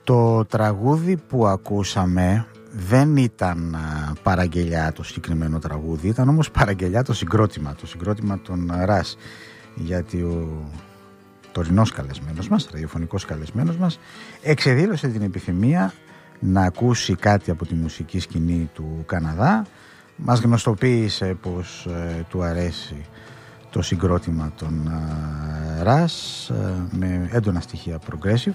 Το τραγούδι που ακούσαμε δεν ήταν παραγγελιά το συγκεκριμένο τραγούδι, ήταν όμως παραγγελιά το συγκρότημα των Ρας, γιατί ο τωρινός καλεσμένος μας, ραδιοφωνικός καλεσμένος μας, εξεδήλωσε την επιθυμία να ακούσει κάτι από τη μουσική σκηνή του Καναδά. Μας γνωστοποίησε πως του αρέσει το συγκρότημα των Ρας με έντονα στοιχεία progressive.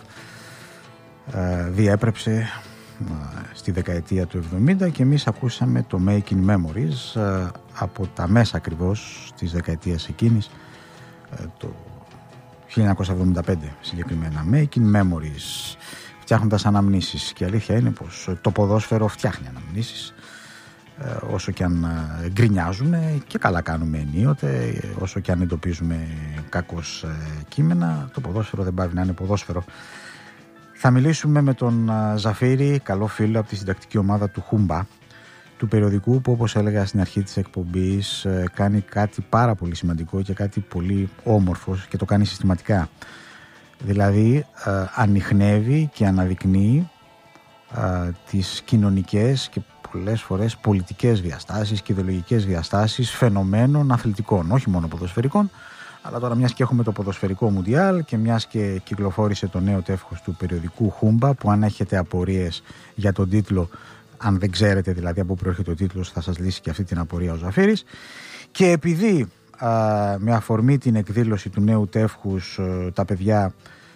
Διέπρεψε στη δεκαετία του 70 και εμείς ακούσαμε το Making Memories από τα μέσα ακριβώς της δεκαετίας εκείνης, το 1975 συγκεκριμένα. Making Memories, φτιάχνοντας αναμνήσεις, και η αλήθεια είναι πως το ποδόσφαιρο φτιάχνει αναμνήσεις, όσο και αν γκρινιάζουμε, και καλά κάνουμε ενίοτε, όσο και αν εντοπίζουμε κακώς κείμενα, το ποδόσφαιρο δεν πάει να είναι ποδόσφαιρο. Θα μιλήσουμε με τον Ζαφύρη, καλό φίλο από τη συντακτική ομάδα του Χούμπα, του περιοδικού που, όπως έλεγα στην αρχή της εκπομπής, κάνει κάτι πάρα πολύ σημαντικό και κάτι πολύ όμορφο, και το κάνει συστηματικά. Δηλαδή ανιχνεύει και αναδεικνύει τις κοινωνικές και πολλές φορές πολιτικές διαστάσεις και ιδεολογικές διαστάσεις φαινομένων αθλητικών, όχι μόνο ποδοσφαιρικών. Αλλά τώρα, μιας και έχουμε το ποδοσφαιρικό Μουντιάλ και μιας και κυκλοφόρησε το νέο τεύχος του περιοδικού Χούμπα, που αν έχετε απορίες για τον τίτλο, αν δεν ξέρετε δηλαδή από πού προέρχεται ο τίτλος, θα σας λύσει και αυτή την απορία ο Ζαφύρης. Και επειδή με αφορμή την εκδήλωση του νέου τεύχους τα παιδιά,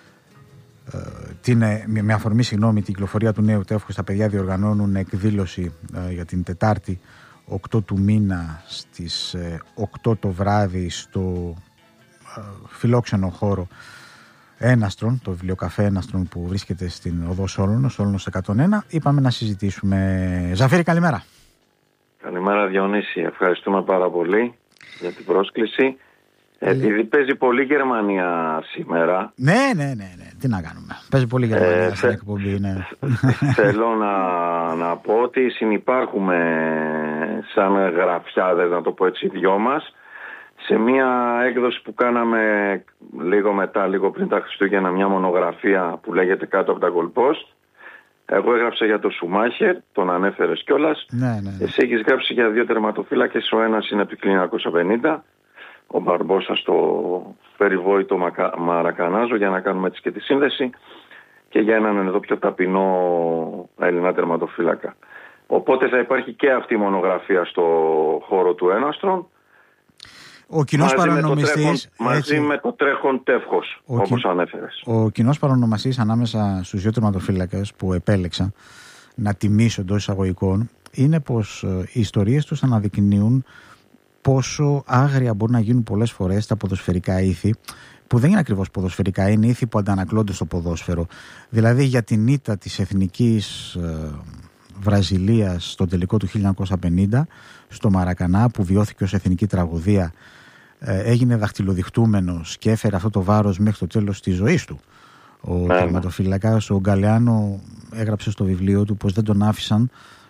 με αφορμή την κυκλοφορία του νέου τεύχους, τα παιδιά διοργανώνουν εκδήλωση για την Τετάρτη 8 του μήνα στις 8 το βράδυ στο φιλόξενο χώρο Έναστρον, το βιβλιοκαφέ Έναστρον που βρίσκεται στην οδό Σόλωνος 101. Είπαμε να συζητήσουμε. Ζαφύρη, καλημέρα. Καλημέρα Διονύση, ευχαριστούμε πάρα πολύ για την πρόσκληση. Επειδή παίζει πολύ Γερμανία σήμερα. Ναι, τι να κάνουμε, παίζει πολύ Γερμανία στην εκπομπή, ναι. Θέλω να πω ότι συνυπάρχουμε σαν γραφιάδες, να το πω έτσι, δυο μας, σε μια έκδοση που κάναμε λίγο πριν τα Χριστούγεννα, μια μονογραφία που λέγεται «Κάτω από τα Goalpost». Εγώ έγραψα για τον Σουμάχερ, τον ανέφερες κιόλας. Ναι. Εσύ έχεις γράψει για δύο τερματοφύλακες, ο ένας είναι από το 1950, ο Μπαρμπόσα στο περιβόητο Μαρακανάζο, για να κάνουμε έτσι και τη σύνδεση, και για έναν εδώ πιο ταπεινό Έλληνα τερματοφύλακα. Οπότε θα υπάρχει και αυτή η μονογραφία στο χώρο του Έναστρον. Ο κοινός παρονομιστής, μαζί με το τρέχον τεύχος, όπως ανέφερες. Ο κοινός παρονομαστής ανάμεσα στους δύο τερματοφύλακες που επέλεξα να τιμήσω εντός εισαγωγικών είναι πως οι ιστορίες τους αναδεικνύουν πόσο άγρια μπορούν να γίνουν πολλές φορές τα ποδοσφαιρικά ήθη, που δεν είναι ακριβώς ποδοσφαιρικά, είναι ήθη που αντανακλώνται στο ποδόσφαιρο. Δηλαδή για την ήττα της εθνικής Βραζιλίας στο τελικό του 1950 στο Μαρακανά, που βιώθηκε ως εθνική τραγωδία, έγινε δαχτυλοδειχτούμενος και έφερε αυτό το βάρος μέχρι το τέλος της ζωής του. Ο τερματοφύλακας, ο Γκαλεάνο, έγραψε στο βιβλίο του πως δεν τον άφησαν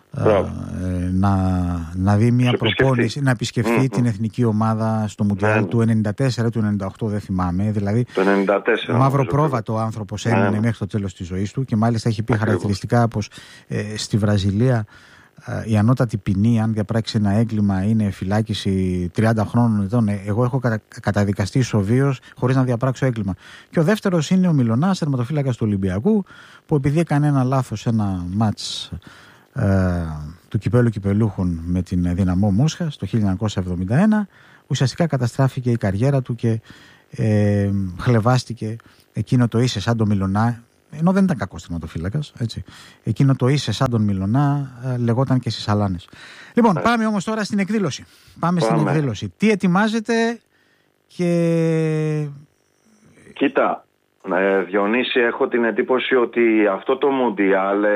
να δει μια προπόνηση, να επισκεφθεί την εθνική ομάδα στο Μουντιάλ του 94 του 98, δεν θυμάμαι. Δηλαδή, το 94, μαυροπρόβατο άνθρωπος έμεινε μέχρι το τέλος της ζωής του, και μάλιστα έχει πει χαρακτηριστικά πως στη Βραζιλία η ανώτατη ποινή, αν διαπράξει ένα έγκλημα, είναι φυλάκιση 30 χρόνων ετών. Εγώ έχω καταδικαστεί ισοβίως χωρίς να διαπράξω έγκλημα. Και ο δεύτερος είναι ο Μιλωνάς, τερματοφύλακας του Ολυμπιακού, που επειδή έκανε ένα λάθος, ένα μάτς του κυπέλου κυπελούχων με την Δυναμό Μόσχας το 1971, ουσιαστικά καταστράφηκε η καριέρα του και χλεβάστηκε εκείνο το «είσαι σαν τον Μιλωνά», ενώ δεν ήταν κακός τερματοφύλακας, έτσι. Εκείνο το «είσαι σαν τον Μιλωνά» λεγόταν και στις Αλάνες. Λοιπόν, πάμε όμως τώρα στην εκδήλωση. Πάμε στην εκδήλωση. Τι ετοιμάζετε και... Κοίτα, Διονύση, έχω την εντύπωση ότι αυτό το Μουντιάλ,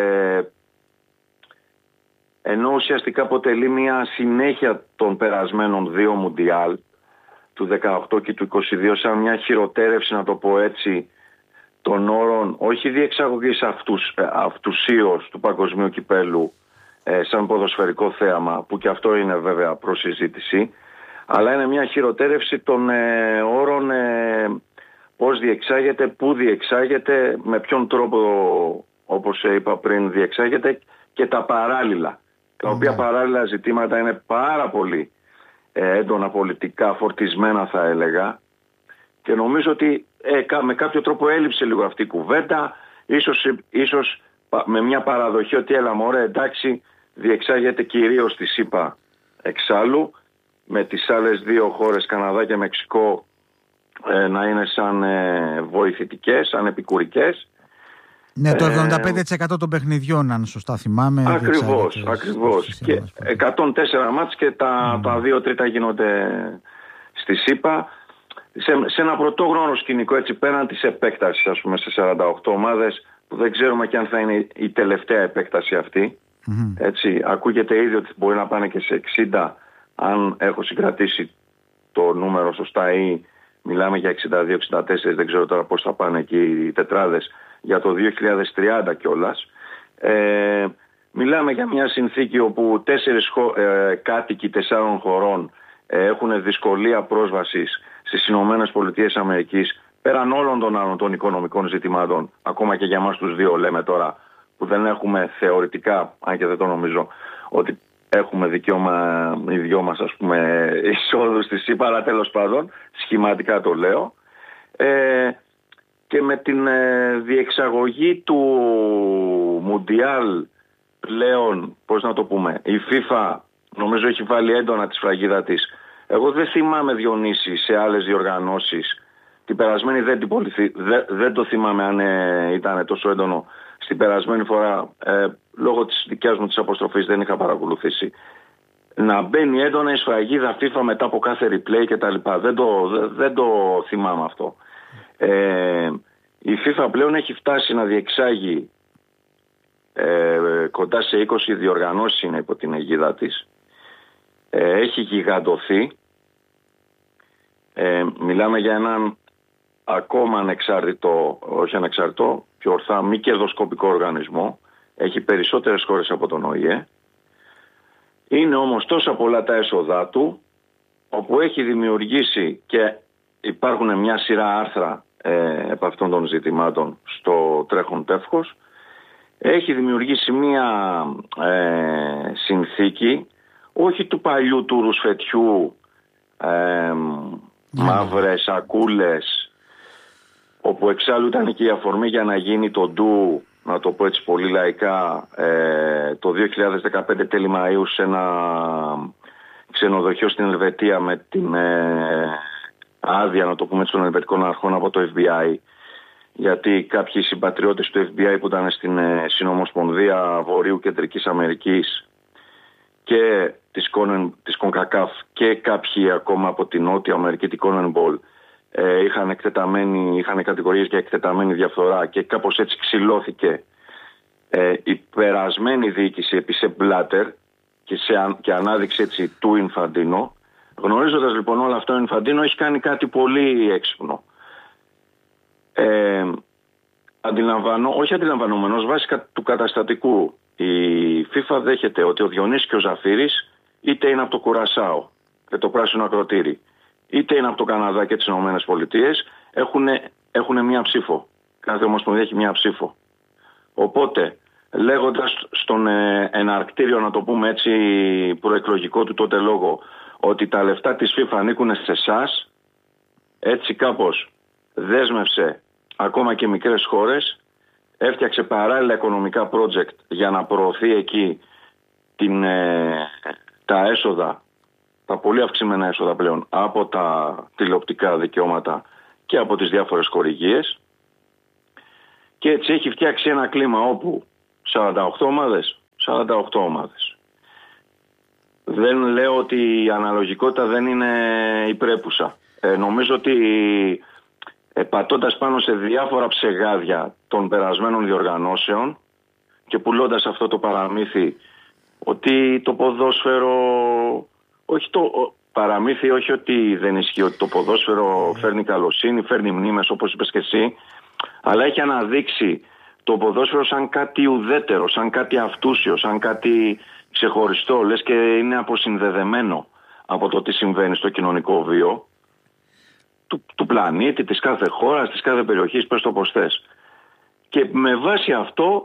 ενώ ουσιαστικά αποτελεί μια συνέχεια των περασμένων δύο Μουντιάλ, του 18 και του 22, σαν μια χειροτέρευση, να το πω έτσι, των όρων, όχι διεξαγωγής αυτουσίως του παγκοσμίου κυπέλου σαν ποδοσφαιρικό θέαμα, που και αυτό είναι βέβαια προς συζήτηση, αλλά είναι μια χειροτέρευση των όρων πώς διεξάγεται, πού διεξάγεται, με ποιον τρόπο όπως είπα πριν, διεξάγεται και τα παράλληλα, τα οποία παράλληλα ζητήματα είναι πάρα πολύ έντονα πολιτικά φορτισμένα, θα έλεγα, και νομίζω ότι με κάποιο τρόπο έλειψε λίγο αυτή η κουβέντα, ίσως με μια παραδοχή ότι έλα μωρέ, εντάξει, διεξάγεται κυρίως στη ΣΥΠΑ εξάλλου, με τις άλλες δύο χώρες, Καναδά και Μεξικό, να είναι σαν βοηθητικές, σαν επικουρικές. Ναι, το 75% των παιχνιδιών, αν σωστά θυμάμαι. Ακριβώς. Και 104 μάτς και τα 2 τρίτα γίνονται στη ΣΥΠΑ. Σε ένα πρωτόγνωρο σκηνικό, έτσι, πέραν της επέκτασης, ας πούμε, σε 48 ομάδες, που δεν ξέρουμε και αν θα είναι η τελευταία επέκταση αυτή. Έτσι, ακούγεται ήδη ότι μπορεί να πάνε και σε 60, αν έχω συγκρατήσει το νούμερο σωστά, ή μιλάμε για 62-64, δεν ξέρω τώρα πώς θα πάνε εκεί οι τετράδες, για το 2030 κιόλας. Μιλάμε για μια συνθήκη όπου 4 κάτοικοι 4 χωρών έχουν δυσκολία πρόσβασης στις Ηνωμένες Πολιτείες Αμερικής, πέραν όλων των άλλων των οικονομικών ζητημάτων, ακόμα και για εμάς τους δύο λέμε τώρα, που δεν έχουμε θεωρητικά, αν και δεν το νομίζω, ότι έχουμε δικαίωμα οι δυο μας, ας πούμε, εισόδου στη ΣΥΠΑ, αλλά τέλος πάντων, σχηματικά το λέω. Και με την διεξαγωγή του Μουντιάλ πλέον, πώς να το πούμε, η FIFA νομίζω έχει βάλει έντονα τη σφραγίδα της. Εγώ δεν θυμάμαι, Διονύση, σε άλλες διοργανώσεις. Την περασμένη δεν το θυμάμαι αν ήταν τόσο έντονο. Στην περασμένη φορά, λόγω της δικιάς μου της αποστροφής, δεν είχα παρακολουθήσει. Να μπαίνει έντονα η σφραγίδα FIFA μετά από κάθε replay κτλ. Δεν το θυμάμαι αυτό. Η FIFA πλέον έχει φτάσει να διεξάγει κοντά σε 20 διοργανώσεις, είναι υπό την αιγίδα της. Έχει γιγαντωθεί. Μιλάμε για έναν ακόμα πιο ορθά μη κερδοσκοπικό οργανισμό. Έχει περισσότερες χώρες από τον ΟΗΕ. Είναι όμως τόσα πολλά τα έσοδά του, όπου έχει δημιουργήσει, και υπάρχουν μια σειρά άρθρα από αυτών των ζητημάτων στο τρέχον τεύχος, έχει δημιουργήσει μια συνθήκη, όχι του παλιού του ρουσφετιού, μαύρες σακούλες, όπου εξάλλου ήταν και η αφορμή για να γίνει το ντου, να το πω έτσι πολύ λαϊκά, το 2015 τέλη Μαΐου σε ένα ξενοδοχείο στην Ελβετία, με την άδεια, να το πούμε έτσι, των ελβετικών αρχών από το FBI, γιατί κάποιοι συμπατριώτες του FBI που ήταν στην Συνομοσπονδία Βορείου Κεντρικής Αμερικής και της CONCACAF και κάποιοι ακόμα από την Νότια Αμερική, την CONMEBOL, είχαν κατηγορίες για εκτεταμένη διαφθορά, και κάπως έτσι ξυλώθηκε η περασμένη διοίκηση επί σε Μπλάτερ και ανάδειξη έτσι του Ινφαντίνο. Γνωρίζοντας λοιπόν όλα αυτά, ο Ινφαντίνο έχει κάνει κάτι πολύ έξυπνο. Όχι αντιλαμβανόμενος, βάσει του καταστατικού, η FIFA δέχεται ότι ο Διονύσης και ο Ζαφύρης είτε είναι από το Κουρασάο και το πράσινο ακροτήρι, είτε είναι από το Καναδά και τις Ηνωμένες Πολιτείες, έχουν μία ψήφο. Κάθε ομοσπονδία έχει μία ψήφο. Οπότε, λέγοντας στον εναρκτήριο, να το πούμε έτσι, προεκλογικό του τότε λόγο, ότι τα λεφτά της FIFA ανήκουν σε εσάς, έτσι κάπως δέσμευσε ακόμα και μικρές χώρες, έφτιαξε παράλληλα οικονομικά project για να προωθεί εκεί τα έσοδα, τα πολύ αυξημένα έσοδα πλέον από τα τηλεοπτικά δικαιώματα και από τις διάφορες χορηγίες, και έτσι έχει φτιάξει ένα κλίμα όπου 48 ομάδες. Δεν λέω ότι η αναλογικότητα δεν είναι υπρέπουσα. Νομίζω ότι πατώντας πάνω σε διάφορα ψεγάδια των περασμένων διοργανώσεων και πουλώντας αυτό το παραμύθι ότι το ποδόσφαιρο, όχι το παραμύθι, όχι ότι δεν ισχύει, ότι το ποδόσφαιρο φέρνει καλοσύνη, φέρνει μνήμες όπως είπες και εσύ, αλλά έχει αναδείξει το ποδόσφαιρο σαν κάτι ουδέτερο, σαν κάτι αυτούσιο, σαν κάτι ξεχωριστό, λες και είναι αποσυνδεδεμένο από το τι συμβαίνει στο κοινωνικό βίο του πλανήτη, της κάθε χώρας, της κάθε περιοχής, πες το πως θες. Και με βάση αυτό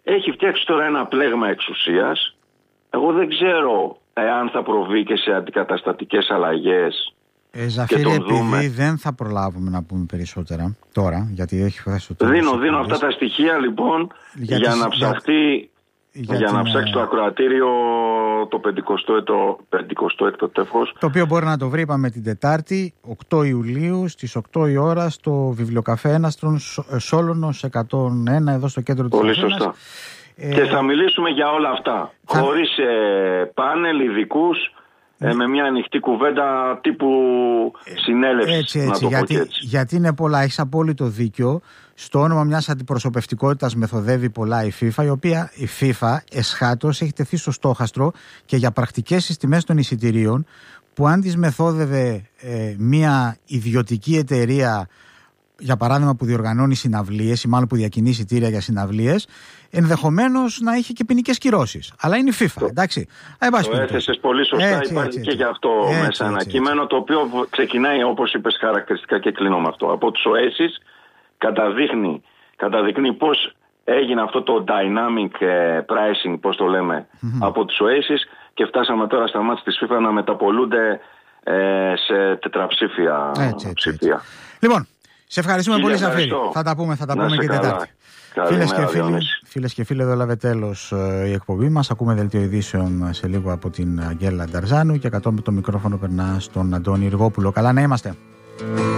έχει φτιάξει τώρα ένα πλέγμα εξουσίας. Εγώ δεν ξέρω εάν θα προβεί και σε αντικαταστατικές αλλαγές. Ζαφύρη, επειδή δεν θα προλάβουμε να πούμε περισσότερα τώρα, γιατί έχει φτάσει το τέλος. Δίνω αυτά τα στοιχεία λοιπόν για να ψαχτεί, για να ψάξει το ακροατήριο το 56ο τεύχος. Το οποίο μπορεί να το βρει, είπαμε, την Τετάρτη 8 Ιουλίου στις 8 η ώρα στο Βιβλιοκαφέ Έναστρον Σόλωνος 101 εδώ στο κέντρο της Αθήνας. Πολύ σωστά. Και θα μιλήσουμε για όλα αυτά, χωρίς πάνελ, ειδικούς, με μια ανοιχτή κουβέντα τύπου συνέλευση. Έτσι, γιατί είναι πολλά, έχεις απόλυτο δίκιο. Στο όνομα μιας αντιπροσωπευτικότητας μεθοδεύει πολλά η FIFA, η οποία η FIFA εσχάτως έχει τεθεί στο στόχαστρο και για πρακτικές στις τιμές των εισιτηρίων, που αν τις μεθόδευε μια ιδιωτική εταιρεία, για παράδειγμα που διοργανώνει συναυλίες ή μάλλον που διακινεί εισιτήρια για συναυλίες, ενδεχομένως να είχε και ποινικές κυρώσεις. Αλλά είναι η FIFA, εντάξει. Το έθεσες πολύ σωστά, υπάρχει και γι' αυτό μέσα ένα κείμενο, το οποίο ξεκινάει, όπως είπες χαρακτηριστικά, και κλείνω με αυτό. Από τους Oasis καταδεικνύει πώς έγινε αυτό το dynamic pricing, πώς το λέμε, από τους Oasis, και φτάσαμε τώρα στα μάτια της FIFA να μεταπολούνται σε τετραψήφια ψηφία. Λοιπόν, σε ευχαριστούμε πολύ, Ζαφύρη. Θα τα πούμε και Τετάρτη. Φίλες και φίλοι, εδώ έλαβε τέλος η εκπομπή μας. Ακούμε δελτίο ειδήσεων σε λίγο από την Αγγέλα Νταρζάνου και κατόπιν το μικρόφωνο περνά στον Αντώνη Ριγόπουλο. Καλά να είμαστε.